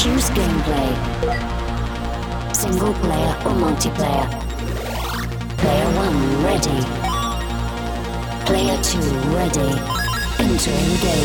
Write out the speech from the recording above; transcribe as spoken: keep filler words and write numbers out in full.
Choose gameplay. Single player or multiplayer. Player one ready. Player two ready. Entering game.